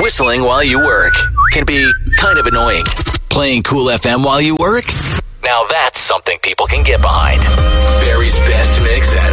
Whistling while you work can be kind of annoying. Playing Cool FM while you work? Now that's something people can get behind. Barry's Best Mix at